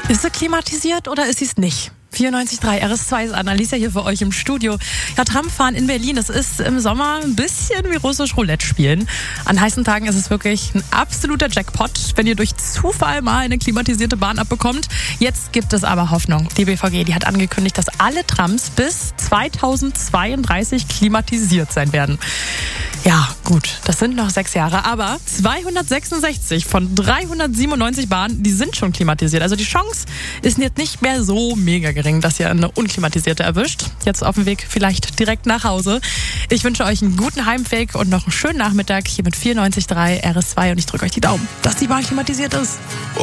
Ist sie klimatisiert oder ist sie es nicht? 94.3 RS2 ist Annalisa hier für euch im Studio. Ja, Tramfahren in Berlin, das ist im Sommer ein bisschen wie russisch Roulette spielen. An heißen Tagen ist es wirklich ein absoluter Jackpot, wenn ihr durch Zufall mal eine klimatisierte Bahn abbekommt. Jetzt gibt es aber Hoffnung. Die BVG, die hat angekündigt, dass alle Trams bis 2032 klimatisiert sein werden. Ja, gut, das sind noch 6 Jahre, aber 266 von 397 Bahnen, die sind schon klimatisiert. Also die Chance ist jetzt nicht mehr so mega gering, dass ihr eine unklimatisierte erwischt. Jetzt auf dem Weg vielleicht direkt nach Hause. Ich wünsche euch einen guten Heimweg und noch einen schönen Nachmittag hier mit 94.3 RS2 und ich drücke euch die Daumen, dass die Bahn klimatisiert ist.